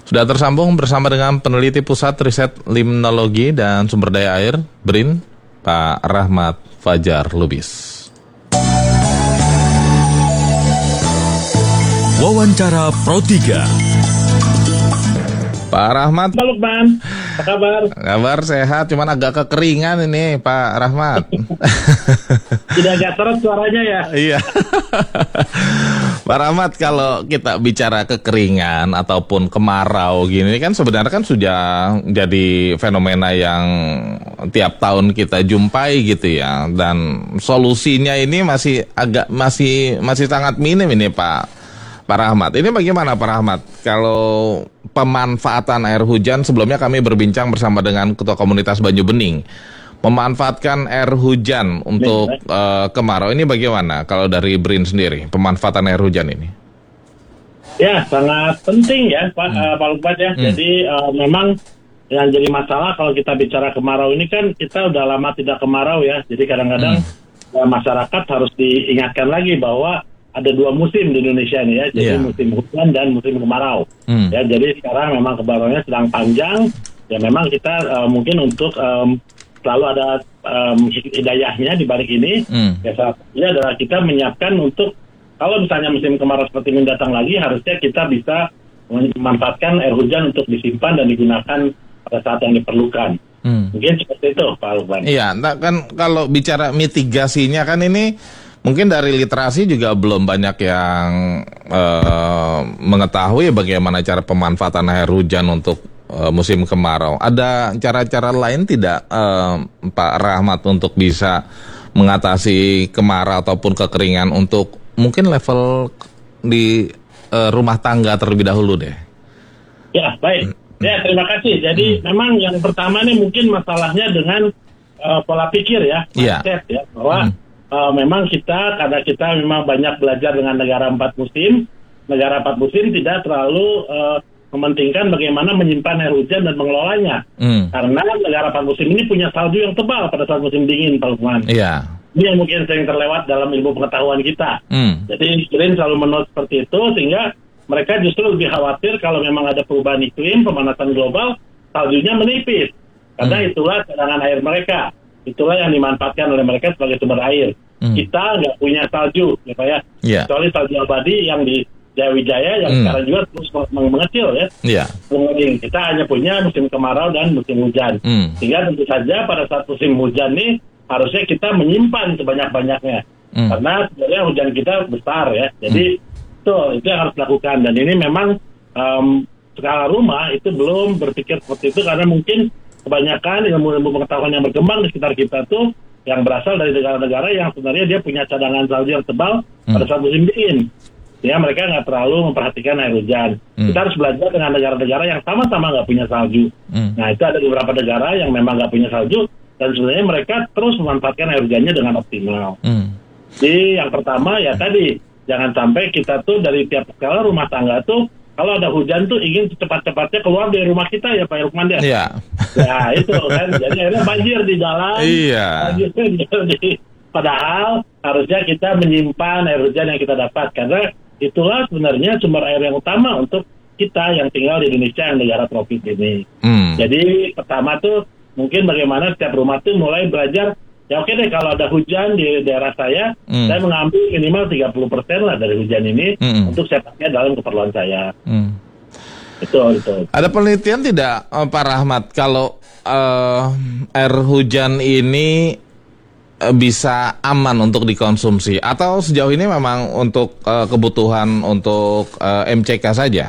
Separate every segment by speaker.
Speaker 1: Sudah tersambung bersama dengan peneliti Pusat Riset Limnologi dan Sumber Daya Air, BRIN, Pak Rahmat Fajar Lubis.
Speaker 2: Wawancara Pro 3.
Speaker 1: Pak Rahmat.
Speaker 3: Pak Lukman, apa kabar?
Speaker 1: Kabar sehat, cuman agak kekeringan ini Pak Rahmat.
Speaker 3: Tidak agak seret suaranya ya?
Speaker 1: Iya. Pak Rahmat, kalau kita bicara kekeringan ataupun kemarau gini kan sebenarnya kan sudah jadi fenomena yang tiap tahun kita jumpai gitu ya, dan solusinya ini masih sangat minim ini Pak Rahmat. Ini bagaimana Pak Rahmat kalau pemanfaatan air hujan? Sebelumnya kami berbincang bersama dengan Ketua Komunitas Banyu Bening. Memanfaatkan air hujan untuk kemarau ini bagaimana kalau dari BRIN sendiri, pemanfaatan air hujan ini?
Speaker 3: Ya, sangat penting ya Pak Lukman ya. Jadi memang yang jadi masalah kalau kita bicara kemarau ini kan kita udah lama tidak kemarau ya. Jadi kadang-kadang masyarakat harus diingatkan lagi bahwa ada dua musim di Indonesia ini ya, jadi musim hujan dan musim kemarau. Ya, jadi sekarang memang kemaraunya sedang panjang. Ya, memang kita mungkin untuk selalu ada hidayahnya di balik ini. Ya, salah satunya adalah kita menyiapkan untuk kalau misalnya musim kemarau seperti ini datang lagi, harusnya kita bisa memanfaatkan air hujan untuk disimpan dan digunakan pada saat yang diperlukan. Mungkin seperti itu, Pak Lukman.
Speaker 1: Iya, nah kan kalau bicara mitigasinya kan ini mungkin dari literasi juga belum banyak yang mengetahui bagaimana cara pemanfaatan air hujan untuk musim kemarau. Ada cara-cara lain tidak Pak Rahmat untuk bisa mengatasi kemarau ataupun kekeringan untuk mungkin level di rumah tangga terlebih dahulu deh?
Speaker 3: Ya, baik. Ya, terima kasih. Jadi memang yang pertama nih mungkin masalahnya dengan pola pikir ya, mindset ya, bahwa memang karena kita memang banyak belajar dengan negara 4 musim. Negara 4 musim tidak terlalu mementingkan bagaimana menyimpan air hujan dan mengelolanya. Karena negara 4 musim ini punya salju yang tebal pada saat musim dingin, Pak Lukman.
Speaker 1: Iya.
Speaker 3: Ini yang mungkin sering terlewat dalam ilmu pengetahuan kita. Jadi BRIN selalu menurut seperti itu, sehingga mereka justru lebih khawatir kalau memang ada perubahan iklim, pemanasan global, saljunya menipis. Karena itulah cadangan air mereka. Itulah yang dimanfaatkan oleh mereka sebagai sumber air. Kita nggak punya salju, ya Pak ya. Kecuali salju abadi yang di Jayawijaya yang sekarang juga terus mengecil ya. Kita hanya punya musim kemarau dan musim hujan. Sehingga tentu saja pada saat musim hujan ini harusnya kita menyimpan sebanyak-banyaknya. Karena sebenarnya hujan kita besar ya. Jadi itu yang harus dilakukan. Dan ini memang skala rumah itu belum berpikir seperti itu karena mungkin kebanyakan ilmu-ilmu pengetahuan yang berkembang di sekitar kita tuh yang berasal dari negara-negara yang sebenarnya dia punya cadangan salju yang tebal pada saat musim dingin. Ya, mereka nggak terlalu memperhatikan air hujan. Kita harus belajar dengan negara-negara yang sama-sama nggak punya salju. Nah, itu ada beberapa negara yang memang nggak punya salju dan sebenarnya mereka terus memanfaatkan air hujannya dengan optimal. Jadi yang pertama ya tadi, jangan sampai kita tuh dari tiap skala rumah tangga tuh kalau ada hujan tuh ingin cepat-cepatnya keluar dari rumah kita ya Pak Lukman ya. Iya. Ya itu kan, jadi akhirnya banjir di jalan. Iya. Padahal harusnya kita menyimpan air hujan yang kita dapat karena itulah sebenarnya sumber air yang utama untuk kita yang tinggal di Indonesia yang negara tropis ini. Jadi pertama tuh mungkin bagaimana setiap rumah tuh mulai belajar. Ya oke deh, kalau ada hujan di daerah saya mengambil minimal 30% lah dari hujan ini untuk saya pakai dalam keperluan saya. Itu.
Speaker 1: Ada penelitian tidak Pak Rahmat kalau air hujan ini bisa aman untuk dikonsumsi atau sejauh ini memang untuk kebutuhan untuk MCK saja?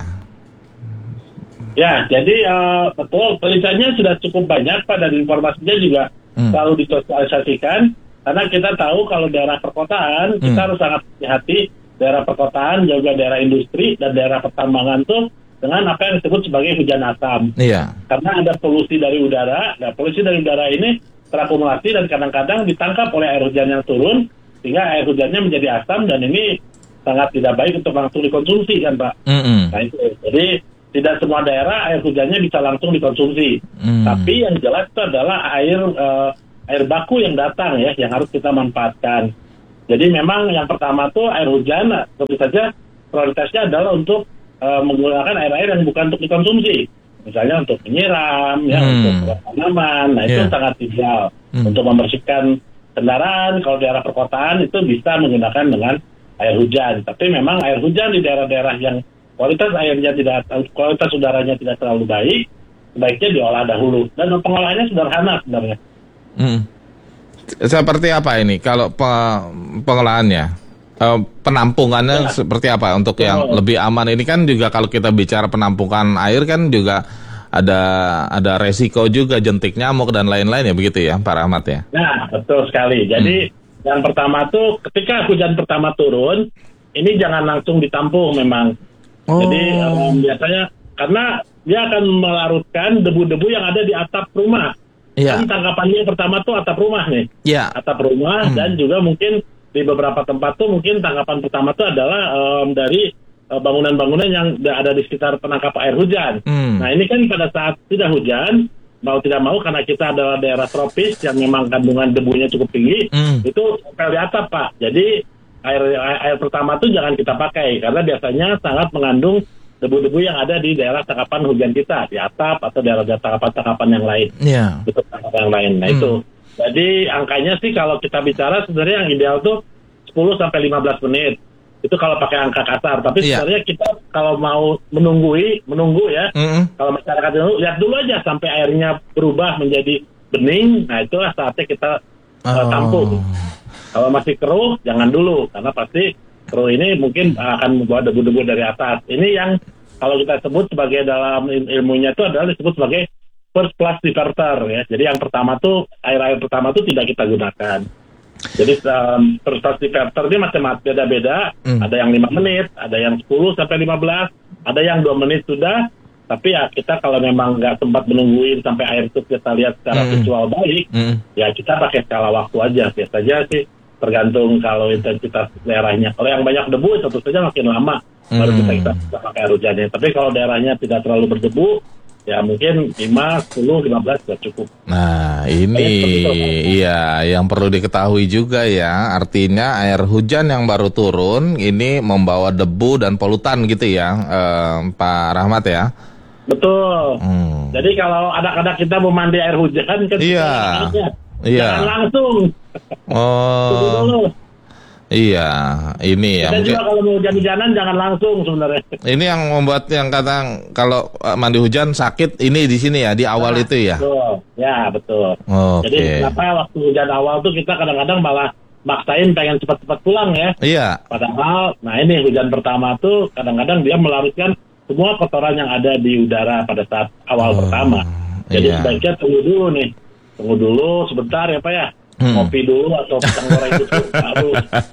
Speaker 3: Ya, jadi betul penelitiannya sudah cukup banyak Pak, dan informasinya juga selalu disosialisasikan karena kita tahu kalau daerah perkotaan kita harus sangat hati-hati. Daerah perkotaan juga daerah industri dan daerah pertambangan tuh dengan apa yang disebut sebagai hujan asam. Karena ada polusi dari udara. Nah, polusi dari udara ini terakumulasi dan kadang-kadang ditangkap oleh air hujan yang turun sehingga air hujannya menjadi asam dan ini sangat tidak baik untuk langsung dikonsumsi kan Pak. Nah itu jadi tidak semua daerah air hujannya bisa langsung dikonsumsi. Tapi yang jelas itu adalah air baku yang datang ya, yang harus kita manfaatkan. Jadi memang yang pertama tuh air hujan, tentu saja prioritasnya adalah untuk menggunakan air-air yang bukan untuk dikonsumsi. Misalnya untuk penyiram, ya, untuk tanaman. Nah, itu sangat ideal. Untuk membersihkan kendaraan, kalau daerah perkotaan itu bisa menggunakan dengan air hujan. Tapi memang air hujan di daerah-daerah yang kualitas udaranya tidak terlalu baik, sebaiknya diolah dahulu. Dan pengolahannya sederhana sebenarnya.
Speaker 1: Seperti apa ini kalau pengolahannya? Penampungannya seperti apa untuk yang lebih aman? Ini kan juga kalau kita bicara penampungan air kan juga ada resiko juga jentik nyamuk dan lain-lain ya, begitu ya Pak Rahmat ya?
Speaker 3: Nah, betul sekali. Jadi yang pertama tuh ketika hujan pertama turun, ini jangan langsung ditampung memang. Jadi biasanya karena dia akan melarutkan debu-debu yang ada di atap rumah. Kan tangkapannya pertama tuh atap rumah nih. Atap rumah dan juga mungkin di beberapa tempat tuh mungkin tangkapan pertama tuh adalah dari bangunan-bangunan yang ada di sekitar penangkap air hujan. Nah, ini kan pada saat tidak hujan, mau tidak mau karena kita adalah daerah tropis yang memang kandungan debunya cukup tinggi, itu tempel di atap, Pak. Jadi air pertama tuh jangan kita pakai karena biasanya sangat mengandung debu-debu yang ada di daerah tangkapan hujan kita, di atap atau daerah tangkapan-tangkapan yang lain. Itu tangkapan yang lain. Nah, itu. Jadi angkanya sih kalau kita bicara sebenarnya yang ideal tuh 10-15 menit. Itu kalau pakai angka kasar. Tapi sebenarnya kita kalau mau menunggu ya. Kalau masyarakat dulu, lihat dulu aja sampai airnya berubah menjadi bening. Nah, itulah saatnya kita tampung. Kalau masih keruh, jangan dulu. Karena pasti keruh ini mungkin akan membawa debu-debu dari atas. Ini yang kalau kita sebut sebagai dalam ilmunya itu adalah disebut sebagai first class diverter ya. Jadi yang pertama tuh air pertama tuh tidak kita gunakan. Jadi first class diverter ini macam-macam beda-beda. Ada yang 5 menit, ada yang 10-15, ada yang 2 menit sudah. Tapi ya kita kalau memang nggak sempat menungguin sampai air itu kita lihat secara visual baik, ya kita pakai skala waktu aja. Biasanya sih tergantung kalau intensitas daerahnya. Kalau yang banyak debu tentu saja makin lama baru kita pakai air hujannya. Tapi kalau daerahnya tidak terlalu berdebu, ya mungkin 5, 10, 15 sudah cukup.
Speaker 1: Nah, ini iya yang perlu diketahui juga ya. Artinya air hujan yang baru turun ini membawa debu dan polutan gitu ya, Pak Rahmat ya.
Speaker 3: Betul. Jadi kalau anak-anak kita mau mandi air hujan kan jangan langsung.
Speaker 1: Dulu. Iya, ini ya.
Speaker 3: Dan juga kalau mau hujan-hujanan jangan langsung sebenarnya.
Speaker 1: Ini yang membuat yang kadang kalau mandi hujan sakit ini di sini ya, di awal itu ya.
Speaker 3: Betul. Ya, betul. Jadi kenapa waktu hujan awal tuh kita kadang-kadang malah maksain pengen cepat-cepat pulang ya.
Speaker 1: Iya.
Speaker 3: Padahal, nah ini hujan pertama tuh kadang-kadang dia melarutkan semua kotoran yang ada di udara pada saat awal pertama. Jadi sebaiknya tunggu dulu sebentar ya Pak ya. Kopi dulu atau pisang goreng dulu baru.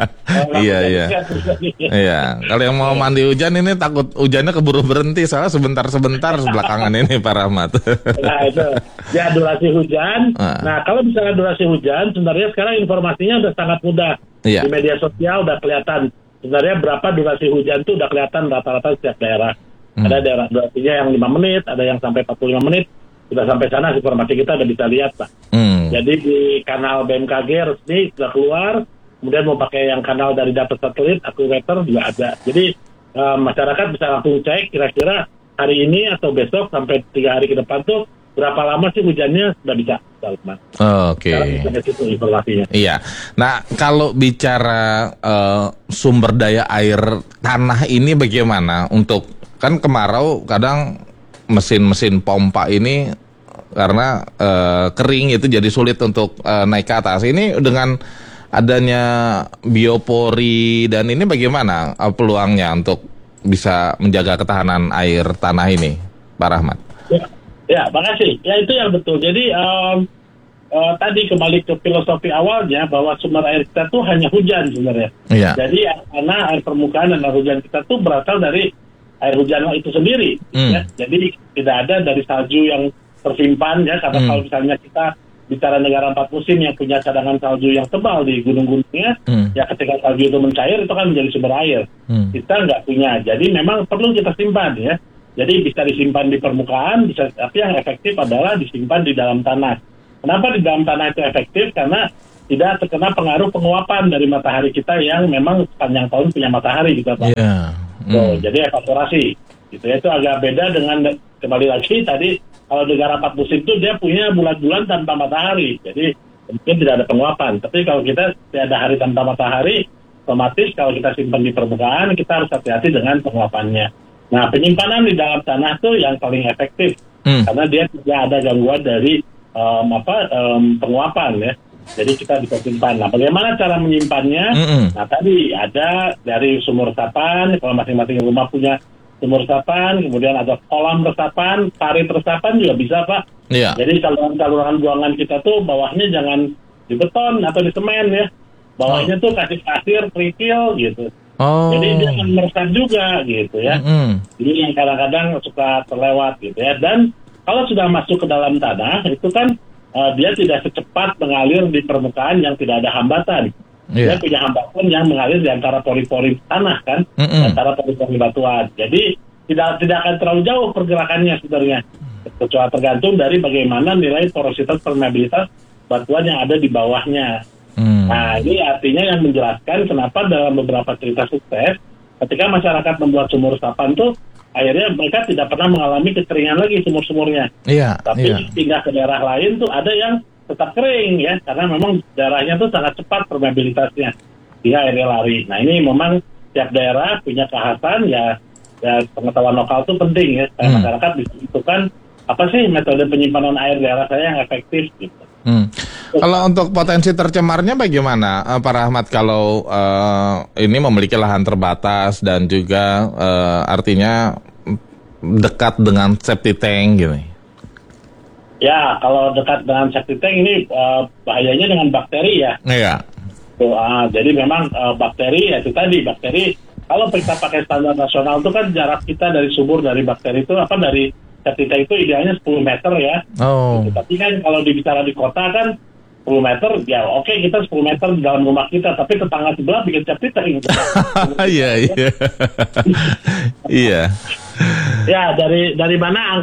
Speaker 1: Iya. Kalau yang mau mandi hujan ini takut hujannya keburu berhenti soalnya sebentar belakangan ini Pak Rahmat.
Speaker 3: Nah itu ya durasi hujan. Nah kalau misalnya durasi hujan sebenarnya sekarang informasinya udah sangat mudah. Di media sosial udah kelihatan sebenarnya berapa durasi hujan tuh udah kelihatan rata-rata setiap daerah. Ada daerah durasinya yang 5 menit, ada yang sampai 45 menit. Sudah sampai sana informasi kita udah bisa lihat Pak. Jadi di kanal BMKG resmi sudah keluar, kemudian mau pakai yang kanal dari data satelit, AccuWeather juga ada. Jadi masyarakat bisa langsung cek kira-kira hari ini atau besok sampai 3 hari ke depan tuh berapa lama sih hujannya sudah bisa.
Speaker 1: Oke.
Speaker 3: Itu informasinya.
Speaker 1: Iya. Nah kalau bicara sumber daya air tanah ini bagaimana untuk kan kemarau kadang mesin-mesin pompa ini karena kering itu jadi sulit untuk naik ke atas. Ini dengan adanya biopori dan ini bagaimana peluangnya untuk bisa menjaga ketahanan air tanah ini, Pak Rahmat?
Speaker 3: Ya, makasih. Ya itu yang betul. Jadi tadi kembali ke filosofi awalnya bahwa sumber air kita tuh hanya hujan sebenarnya. Jadi karena air permukaan dan air hujan kita tuh berasal dari air hujan itu sendiri. Ya. Jadi tidak ada dari salju yang tersimpan ya, karena kalau misalnya kita bicara negara 4 musim yang punya cadangan salju yang tebal di gunung-gunungnya, ya ketika salju itu mencair itu kan menjadi sumber air. Kita nggak punya, jadi memang perlu kita simpan ya. Jadi bisa disimpan di permukaan, bisa, tapi yang efektif adalah disimpan di dalam tanah. Kenapa di dalam tanah itu efektif? Karena tidak terkena pengaruh penguapan dari matahari kita yang memang sepanjang tahun punya matahari gitu Pak. Jadi evaporasi. Gitu ya, itu agak beda dengan kembali lagi tadi kalau negara 4 musim itu dia punya bulan-bulan tanpa matahari, jadi mungkin tidak ada penguapan. Tapi kalau kita tidak ada hari tanpa matahari, otomatis kalau kita simpan di permukaan kita harus hati-hati dengan penguapannya. Nah, penyimpanan di dalam tanah itu yang paling efektif karena dia tidak ada gangguan dari penguapan ya. Jadi kita bisa simpan. Nah, bagaimana cara menyimpannya? Nah, tadi ada dari sumur resapan, kalau masing-masing rumah punya sumur resapan, kemudian ada kolam resapan, parit resapan juga bisa, Pak.
Speaker 1: Iya.
Speaker 3: Jadi saluran buangan kita tuh bawahnya jangan di beton atau di semen ya. Bawahnya tuh kasih pasir, kerikil gitu. Jadi dia akan meresap juga gitu ya. Jadi yang kadang-kadang suka terlewat gitu ya. Dan kalau sudah masuk ke dalam tanah, itu kan dia tidak secepat mengalir di permukaan yang tidak ada hambatan. Dia punya hambatan yang mengalir di antara pori-pori tanah kan, antara pori-pori batuan. Jadi tidak akan terlalu jauh pergerakannya sebenarnya. Kecuali tergantung dari bagaimana nilai porositas permeabilitas batuan yang ada di bawahnya. Nah, ini artinya yang menjelaskan kenapa dalam beberapa cerita sukses, ketika masyarakat membuat sumur resapan tuh, akhirnya mereka tidak pernah mengalami kekeringan lagi sumur-sumurnya. Tapi pindah ke daerah lain tuh ada yang tetap kering ya, karena memang daerahnya tuh sangat cepat permeabilitasnya, sehingga airnya lari. Nah, ini memang tiap daerah punya kekhasan ya pengetahuan lokal tuh penting ya, supaya masyarakat bisa menentukan apa sih metode penyimpanan air daerah saya yang efektif gitu.
Speaker 1: Kalau untuk potensi tercemarnya bagaimana, Pak Rahmat, kalau ini memiliki lahan terbatas dan juga artinya dekat dengan septic tank gitu?
Speaker 3: Ya, kalau dekat dengan septic tank ini bahayanya dengan bakteri ya.
Speaker 1: Iya.
Speaker 3: Jadi memang bakteri ya itu tadi, bakteri kalau kita pakai standar nasional itu kan jarak kita dari sumur dari bakteri itu dari septic tank itu idealnya 10 meter ya. Tapi kan kalau dibicara di kota kan 10 meter, ya oke, kita 10 meter di dalam rumah kita, tapi tetangga sebelah bikin septic tank.
Speaker 1: Iya. Iya.
Speaker 3: Ya, dari mana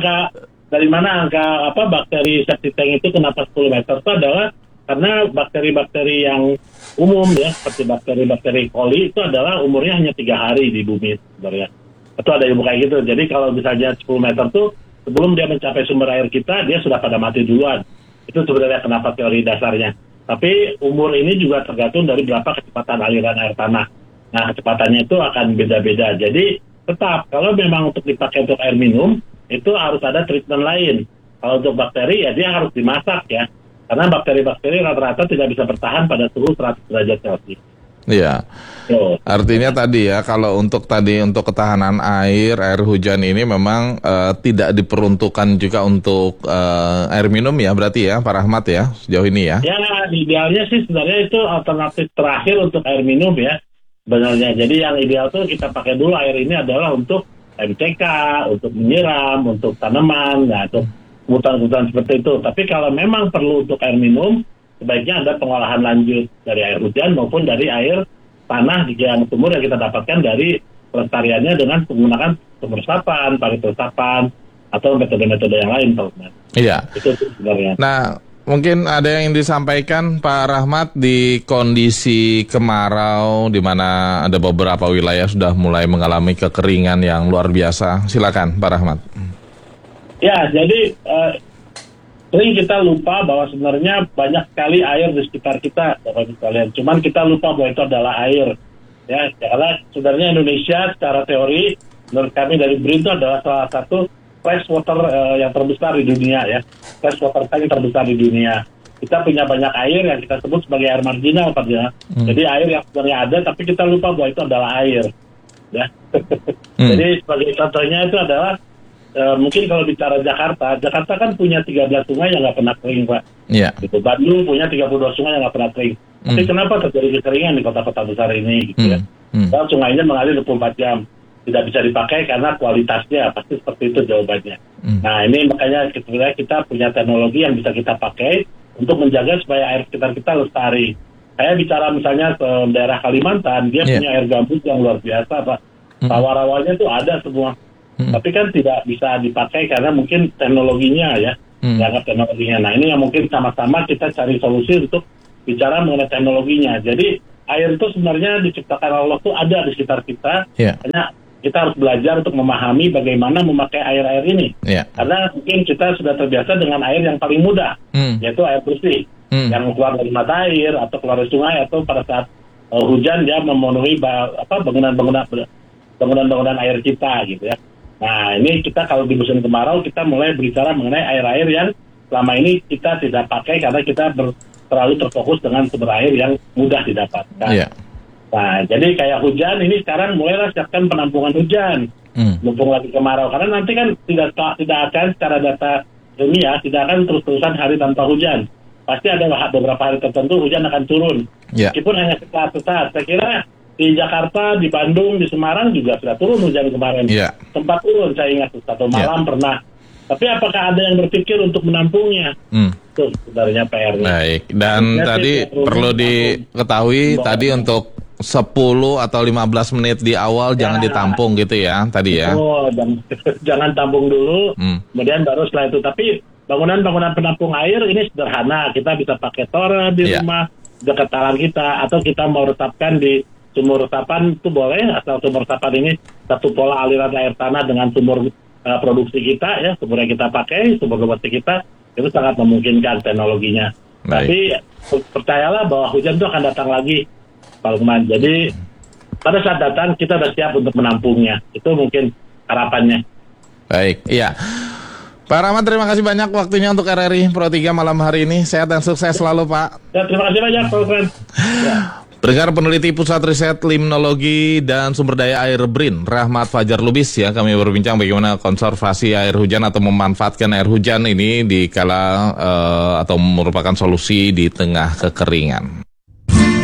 Speaker 3: angka bakteri septic tank itu kenapa 10 meter itu adalah karena bakteri-bakteri yang umum ya, seperti bakteri-bakteri coli itu adalah umurnya hanya 3 hari di bumi sebenarnya. Itu ada ilmu kayak gitu. Jadi kalau misalnya 10 meter tuh sebelum dia mencapai sumber air kita, dia sudah pada mati duluan. Itu sebenarnya kenapa teori dasarnya. Tapi umur ini juga tergantung dari berapa kecepatan aliran air tanah. Nah, kecepatannya itu akan beda-beda. Jadi tetap kalau memang untuk dipakai untuk air minum, itu harus ada treatment lain. Kalau untuk bakteri ya dia harus dimasak ya. Karena bakteri-bakteri rata-rata tidak bisa bertahan pada suhu 100 derajat Celcius.
Speaker 1: Iya. Artinya tadi ya, kalau untuk ketahanan air hujan ini memang tidak diperuntukkan juga untuk air minum ya, berarti ya Pak Rahmat ya, sejauh ini ya.
Speaker 3: Ya, idealnya sih sebenarnya itu alternatif terakhir untuk air minum ya, sebenarnya. Jadi yang ideal tuh kita pakai dulu air ini adalah untuk MCK, untuk menyiram, untuk tanaman, nah untuk kebutuhan-kebutuhan seperti itu. Tapi kalau memang perlu untuk air minum, sebaiknya ada pengolahan lanjut dari air hujan maupun dari air tanah di yang sumur yang kita dapatkan dari pelestariannya dengan menggunakan sumur resapan, parit resapan, atau metode-metode yang lain, Pak.
Speaker 1: Iya.
Speaker 3: Itu sebenarnya.
Speaker 1: Nah, mungkin ada yang disampaikan Pak Rahmat di kondisi kemarau di mana ada beberapa wilayah sudah mulai mengalami kekeringan yang luar biasa. Silakan Pak Rahmat.
Speaker 3: Ya, jadi sering kita lupa bahwa sebenarnya banyak sekali air di sekitar kita, Bapak sekalian. Cuman kita lupa bahwa itu adalah air. Ya, karena sebenarnya Indonesia secara teori, menurut kami dari BRIN itu adalah salah satu freshwater yang terbesar di dunia ya. Freshwater tank terbesar di dunia. Kita punya banyak air yang kita sebut sebagai air marginal, Pak ya. Jadi air yang sebenarnya ada, tapi kita lupa bahwa itu adalah air. Ya. Jadi sebagai contohnya itu adalah mungkin kalau bicara Jakarta kan punya 13 sungai yang nggak pernah kering, Pak.
Speaker 1: Iya.
Speaker 3: Gitu. Bandung punya 32 sungai yang nggak pernah kering. Tapi kenapa terjadi kekeringan di kota-kota besar ini? Gitu ya. Kalau sungainya mengalir 24 jam, tidak bisa dipakai karena kualitasnya pasti seperti itu jawabannya. Nah, ini makanya kita punya teknologi yang bisa kita pakai untuk menjaga supaya air sekitar kita lestari. Saya bicara misalnya ke daerah Kalimantan, dia punya air gambut yang luar biasa, Pak. Rawa-rawanya tuh ada semua. Tapi kan tidak bisa dipakai karena mungkin teknologinya ya, dianggap teknologinya. Nah, ini yang mungkin sama-sama kita cari solusi untuk bicara mengenai teknologinya. Jadi air itu sebenarnya diciptakan Allah tuh ada di sekitar kita, hanya kita harus belajar untuk memahami bagaimana memakai air-air ini. Karena mungkin kita sudah terbiasa dengan air yang paling mudah, yaitu air bersih, yang keluar dari mata air atau keluar dari sungai, atau pada saat hujan dia memenuhi bangunan air kita gitu ya. Nah ini kita kalau di musim kemarau kita mulai berbicara mengenai air-air yang selama ini kita tidak pakai karena kita terlalu terfokus dengan sumber air yang mudah didapatkan. Nah, jadi kayak hujan ini sekarang mulailah siapkan penampungan hujan, mumpung lagi kemarau. Karena nanti kan tidak akan secara data ilmiah tidak akan terus-terusan hari tanpa hujan. Pasti ada beberapa hari tertentu hujan akan turun. Meskipun hanya sesaat. Saya kira di Jakarta, di Bandung, di Semarang juga sudah turun hujan kemarin. Sempat turun, saya ingat satu malam pernah. Tapi apakah ada yang berpikir untuk menampungnya? Itu sebenarnya PR-nya.
Speaker 1: Baik. Dan tadi perlu diketahui tadi untuk 10 atau 15 menit di awal jangan ditampung gitu ya tadi ya.
Speaker 3: Jangan tampung dulu, kemudian baru setelah itu. Tapi bangunan penampung air ini sederhana, kita bisa pakai tora di rumah dekat talang kita, atau kita mau retapkan di sumur resapan itu boleh, asal sumur resapan ini satu pola aliran air tanah dengan sumur produksi kita ya, sumur yang kita pakai, sumur domestik kita, itu sangat memungkinkan teknologinya. Tapi percayalah bahwa hujan itu akan datang lagi, Pak Lukman. Jadi pada saat datang kita sudah siap untuk menampungnya. Itu mungkin harapannya.
Speaker 1: Baik, iya. Pak Rahmat, terima kasih banyak waktunya untuk RRI Pro 3 malam hari ini. Sehat dan sukses selalu, Pak.
Speaker 3: Ya, terima kasih banyak, Pak Lukman.
Speaker 1: Pendengar, peneliti Pusat Riset Limnologi dan Sumber Daya Air BRIN, Rahmat Fajar Lubis ya, kami berbincang bagaimana konservasi air hujan atau memanfaatkan air hujan ini di kala atau merupakan solusi di tengah kekeringan.